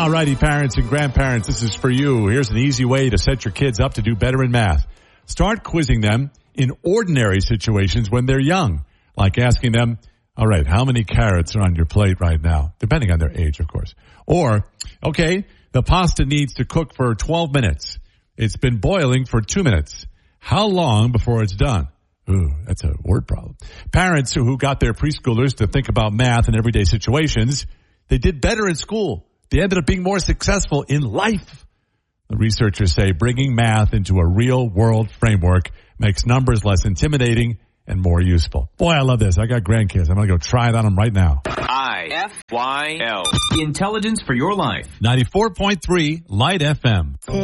All righty, parents and grandparents, this is for you. Here's an easy way to set your kids up to do better in math. Start quizzing them in ordinary situations when they're young, like asking them, all right, how many carrots are on your plate right now? Depending on their age, of course. Or, okay, the pasta needs to cook for 12 minutes. It's been boiling for 2 minutes. How long before it's done? Ooh, that's a word problem. Parents who got their preschoolers to think about math in everyday situations, they did better in school. They ended up being more successful in life. The researchers say bringing math into a real-world framework makes numbers less intimidating and more useful. Boy, I love this. I got grandkids. I'm going to go try it on them right now. IFYL. Intelligence for your life. 94.3 Light FM.